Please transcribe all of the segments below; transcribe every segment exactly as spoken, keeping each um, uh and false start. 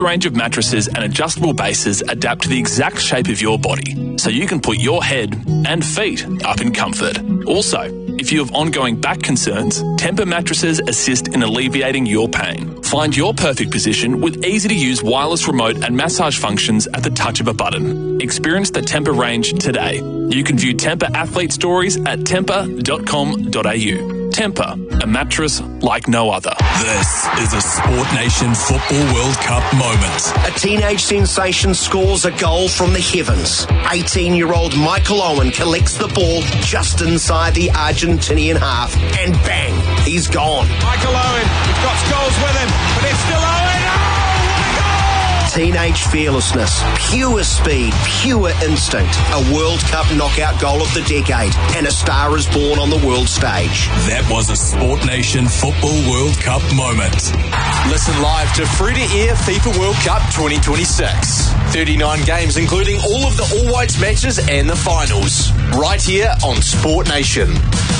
range of mattresses and adjustable bases adapt to the exact shape of your body, so you can put your head and feet up in comfort. Also, if you have ongoing back concerns, Tempur mattresses assist in alleviating your pain. Find your perfect position with easy-to-use wireless remote and massage functions at the touch of a button. Experience the Tempur range today. You can view Tempur athlete stories at tempur dot com dot a u. Tempur, a mattress like no other. This is a Sport Nation Football World Cup moment. A teenage sensation scores a goal from the heavens. eighteen-year-old Michael Owen collects the ball just inside the Argentinian half, and bang, he's gone. Michael Owen, he's got goals with him, but it's still Owen. Oh, what a goal! Teenage fearlessness, pure speed, pure instinct. A World Cup knockout goal of the decade, and a star is born on the world stage. That was a Sport Nation Football World Cup moment. Listen live to free-to-air FIFA World Cup twenty twenty-six. thirty-nine games, including all of the All Whites matches and the finals. Right here on Sport Nation.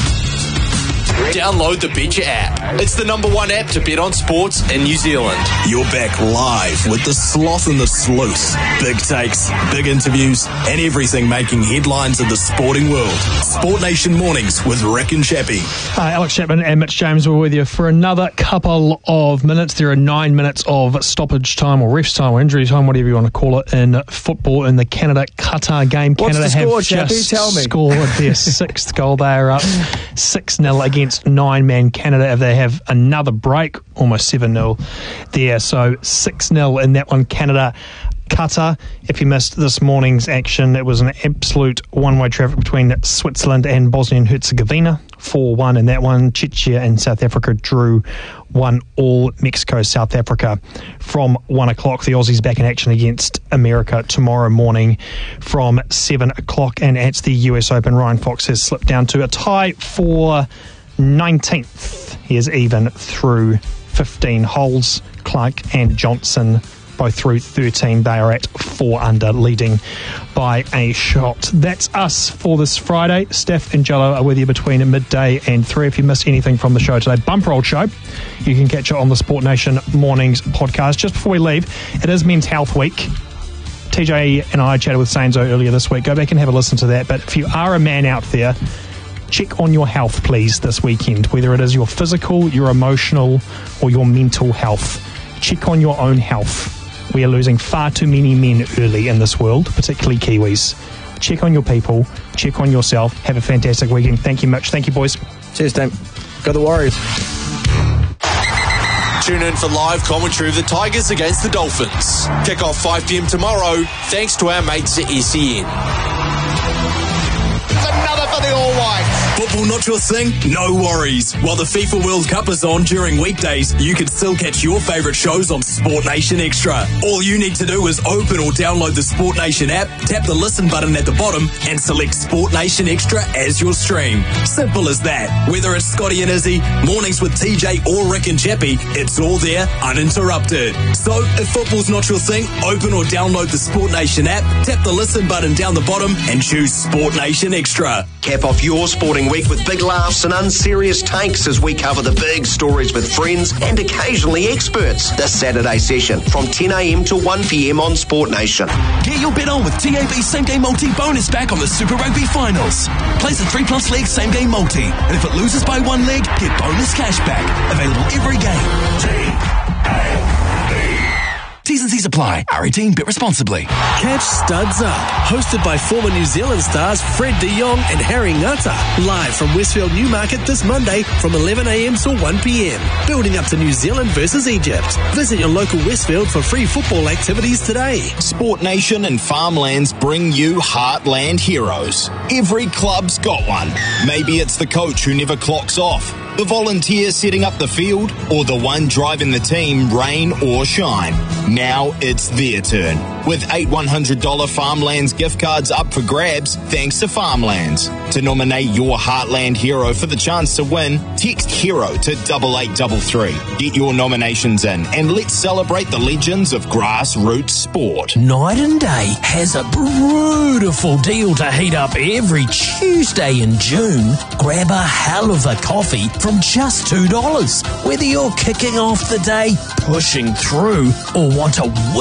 Download the Betcha app. It's the number one app to bet on sports in New Zealand. You're back live with the Sloth and the Sleuth. Big takes, big interviews, and everything making headlines in the sporting world. Sport Nation Mornings with Rick and Chappie. Hi, Alex Chapman and Mitch James were with you for another couple of minutes. There are nine minutes of stoppage time or rest time or injury time, whatever you want to call it, in football in the Canada-Qatar game. What's Canada the score, have Chappie? just Tell me. scored their sixth goal. They are up six nil against nine-man Canada. If they have another break, almost seven nil there. So six nil in that one, Canada. Qatar. If you missed this morning's action, it was an absolute one-way traffic between Switzerland and Bosnia and Herzegovina. four one in that one. Czechia and South Africa drew one all. Mexico, South Africa from one o'clock. The Aussies back in action against America tomorrow morning from seven o'clock. And at the U S Open, Ryan Fox has slipped down to a tie for nineteenth. He is even through fifteen holes. Clark and Johnson both through thirteen. They are at four under, leading by a shot. That's us for this Friday. Steph and Jello are with you between midday and three. If you missed anything from the show today, bumper old show, you can catch it on the Sport Nation Mornings podcast. Just before we leave, it is Men's Health Week. T J and I chatted with Sainzo earlier this week. Go back and have a listen to that. But if you are a man out there, check on your health, please, this weekend, whether it is your physical, your emotional, or your mental health. Check on your own health. We are losing far too many men early in this world, particularly Kiwis. Check on your people. Check on yourself. Have a fantastic weekend. Thank you, Mitch. Thank you, boys. Cheers, team. Go the Warriors. Tune in for live commentary of the Tigers against the Dolphins. Kick off five p.m. tomorrow, thanks to our mates at S E N. Another for the All Whites. Football not your thing? No worries. While the FIFA World Cup is on during weekdays, you can still catch your favourite shows on Sport Nation Extra. All you need to do is open or download the Sport Nation app, tap the listen button at the bottom, and select Sport Nation Extra as your stream. Simple as that. Whether it's Scotty and Izzy, Mornings with T J or Rick and Chappie, it's all there uninterrupted. So if football's not your thing, open or download the Sport Nation app, tap the listen button down the bottom, and choose Sport Nation Extra. Cap off your sporting week with big laughs and unserious takes as we cover the big stories with friends and occasionally experts. This Saturday session from ten a.m. to one p.m. on Sport Nation. Get your bet on with T A B Same Game Multi bonus back on the Super Rugby Finals. Place a three plus leg Same Game Multi, and if it loses by one leg, get bonus cash back. Available every game. T A B. T's and C's apply. R eighteen, bet responsibly. Catch Studs Up, hosted by former New Zealand stars Fred de Jong and Harry Ngata, live from Westfield Newmarket this Monday from eleven a.m. till one p.m. Building up to New Zealand versus Egypt. Visit your local Westfield for free football activities today. Sport Nation and Farmlands bring you Heartland Heroes. Every club's got one. Maybe it's the coach who never clocks off, the volunteer setting up the field, or the one driving the team rain or shine. Now it's their turn. with eight one hundred dollars Farmlands gift cards up for grabs thanks to Farmlands. To nominate your Heartland hero for the chance to win, text HERO to double eight double three. Get your nominations in and let's celebrate the legends of grassroots sport. Night and Day has a beautiful deal to heat up every Tuesday in June. Grab a hell of a coffee from just two dollars. Whether you're kicking off the day, pushing through, or want to